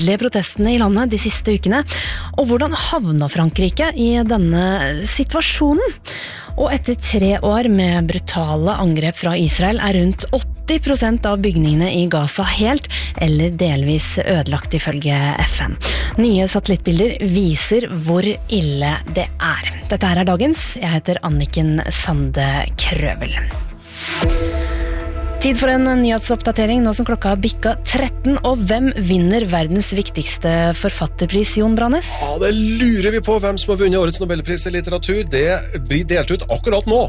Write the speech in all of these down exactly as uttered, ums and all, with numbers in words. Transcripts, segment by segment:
protestene i landet de siste ukene, og hvordan havna Frankrike i denne situasjonen? Og etter tre år med brutale angrep fra Israel er rundt åtti prosent av bygningene i Gaza helt eller delvis ødelagt ifølge F N. Nye satellittbilder viser hvor ille det er. Dette her er dagens. Jeg heter Anniken Sande Krøvel. Tid for en nyhetsoppdatering nå som klokka har bikka tretten, og hvem vinner verdens viktigste forfatterpris, Jon Brannes? Ja, det lurer vi på hvem som har vunnet årets Nobelpris i litteratur. Det blir delt ut akkurat nå.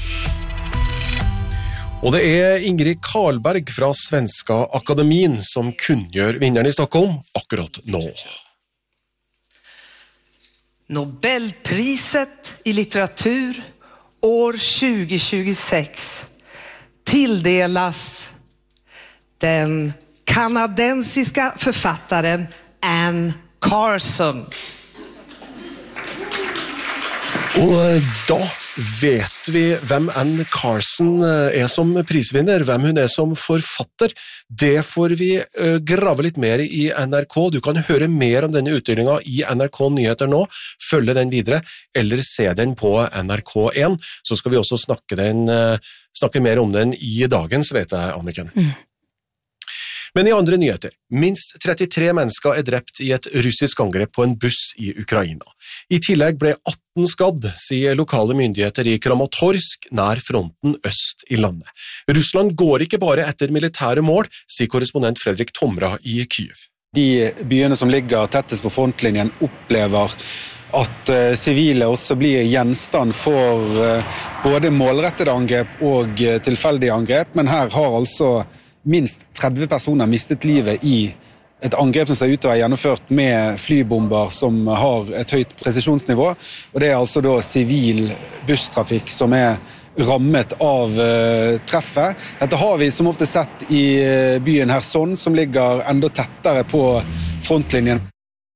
Og det er Ingrid Karlberg fra Svenska Akademien som kunngjør vinneren i Stockholm akkurat nå. Nobelpriset i litteratur år tjugo tjugosex tilldelas den kanadensiska författaren Anne Carson. Og da vet vi hvem Anne Carson er som prisvinner, hvem hun er som forfatter. Det får vi grave litt mer i N R K. Du kan høre mer om denne utdelingen i N R K Nyheter nå, følge den videre, eller se den på N R K en. Så skal vi også snakke, den, snakke mer om den i dagens, vet jeg, Anniken. Mm. Men i andre nyheter, minst trettitre mennesker er drept i et russisk angrep på en buss i Ukraina. I tillegg ble atten skadd, sier lokale myndigheter i Kramatorsk, nær fronten øst i landet. Russland går ikke bare etter militære mål, sier korrespondent Fredrik Tomra i Kyiv. De byene som ligger tettest på frontlinjen opplever at sivile uh, også blir gjenstand for uh, både målrettede angrep og uh, tilfeldige angrep, men her har altså minst tretti personer mistet livet i et angrep som ser ut til å være gjennomført med flybomber som har et høyt presisjonsnivå, og det er altså da sivil busstrafikk som er rammet av uh, treffet. Dette har vi som ofte sett i uh, byen Kherson, som ligger enda tettere på frontlinjen.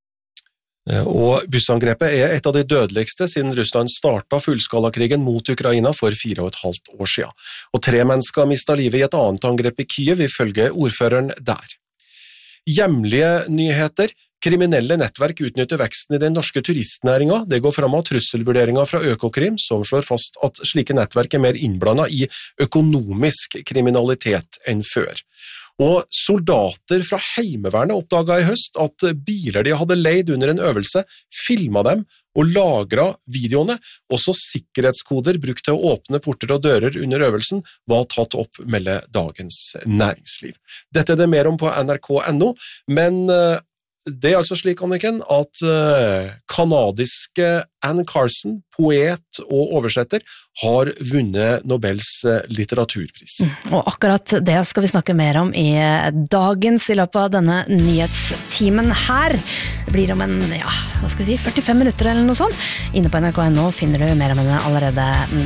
Og bussangrepet er et av de dødeligste siden Russland startet fullskalakrigen mot Ukraina for fire og et halvt år siden. Og tre mennesker mistet livet i et annet angrep i Kyiv, ifølge ordføreren der. Hjemlige nyheter. Kriminelle nettverk utnytter veksten i den norske turistnæringen. Det går frem av trusselvurderinger fra Økokrim, som slår fast at slike nettverk er mer innblandet i økonomisk kriminalitet enn før. Og soldater fra heimevernet oppdaget i høst at biler de hadde leid under en øvelse, filmet dem og lagret videoene. Også sikkerhetskoder brukt til å åpne porter og dører under øvelsen var tatt opp, melder Dagens Næringsliv. Dette er det mer om på N R K punktum N O, men det er altså slik, Anniken, at kanadiske Anne Carson, poet og oversetter, har vunnet Nobels litteraturpris. Mm, og akkurat det skal vi snakke mer om i dagens i løpet av denne nyhetstimen her. Det blir om en, ja, hva skal vi si, førtifem minutter eller noe sånt. Inne på N R K punktum N O finner du mer om henne allerede nå.